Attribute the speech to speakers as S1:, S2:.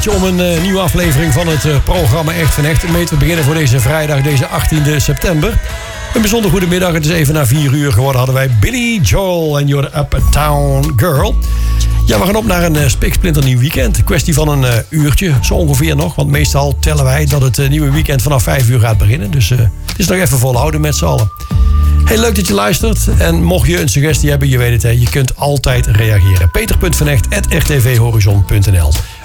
S1: Om een nieuwe aflevering van het programma Echt van Echt mee te beginnen voor deze vrijdag, deze 18e september. Een bijzonder goede middag. Het is even na 4 uur geworden. Hadden wij Billy Joel en You're Uptown Girl. Ja, we gaan op naar een spiksplinternieuw weekend. Een kwestie van een uurtje, zo ongeveer nog. Want meestal tellen wij dat het nieuwe weekend vanaf 5 uur gaat beginnen. Dus het is nog even volhouden met z'n allen. Heel leuk dat je luistert. En mocht je een suggestie hebben, je weet het, hè, je kunt altijd reageren. Peter.vanecht@rtvhorizon.nl